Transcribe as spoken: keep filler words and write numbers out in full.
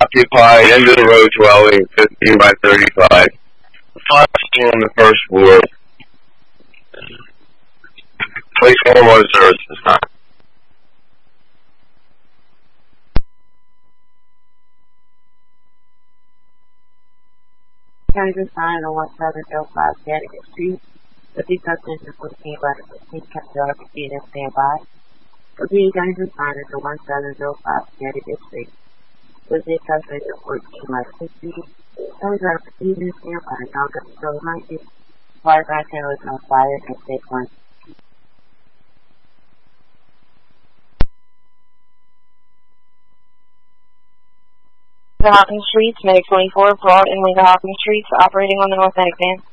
occupied end of the road dwelling, fifteen by thirty-five. The fire still on the first floor. Place one one service this time. County design on one seven zero five Connecticut Street. The details is fourteen by the fifteen capital proceed and standby. Repeat county design is one seven zero five Connecticut Street. The details is fourteen by fifteen. County driver proceed and standby. Now get the road ninety. Fire back channel is on fire and state one. The Hawkins Streets, Medic twenty-four, Broad and Linda Hawkins Streets, operating on the North Medic van.